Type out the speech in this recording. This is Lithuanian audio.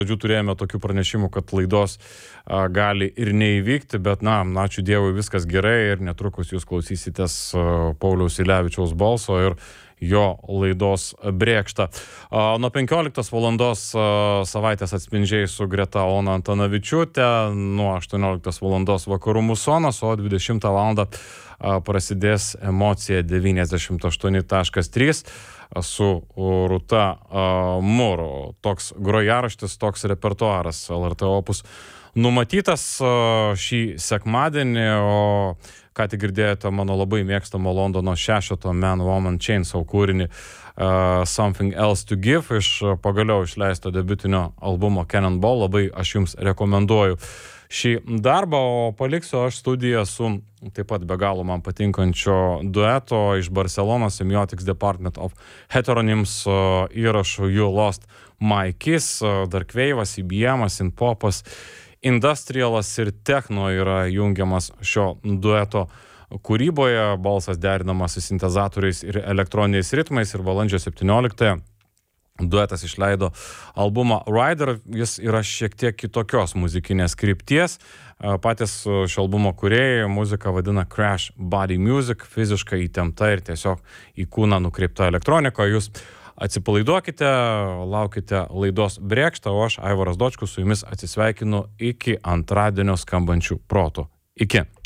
Pradžių turėjome tokių pranešimų, kad laidos gali ir neįvykti, bet ačiū Dievui, viskas gerai ir netrukus jūs klausysitės Pauliaus Ilevičiaus balso ir jo laidos brėkštą. Nuo 15 valandos savaitės atspindžiai su Greta Ona Antanavičiūtė, nuo 18 valandos vakarų musonas, o 20 valandą prasidės Emocija 98.3 su Rūta Muru. Toks grojaraštis, toks repertuaras LRT Opus numatytas šį sekmadienį, o ką tik girdėjote mano labai mėgstamo Londono šešeto Man, Woman, Chainsaw kūrinį Something Else to Give iš pagaliau išleisto debiutinio albumo Cannonball. Labai aš jums rekomenduoju šį darbą, o paliksiu aš studiją su taip pat be galo man patinkančio dueto iš Barcelonos Semiotics Department of Heteronyms įrašų You Lost My Kiss, Dark Wave'as, IBM'as, Synthpopas, Industrialas ir Techno yra jungiamas šio dueto kūryboje, balsas derinamas su sintezatoriais ir elektroniniais ritmais, ir balandžio 17 duetas išleido albumą Rider. Jis yra šiek tiek kitokios muzikinės krypties. Patys šio albumo kūrėjai muziką vadina Crash Body Music, fiziškai įtempta ir tiesiog į kūną nukreipta elektronika. Jūs atsipalaiduokite, laukite laidos brėkštą, o aš, Aivaras Dočkus, su jumis atsisveikinu iki antradienio skambančių protų. Iki.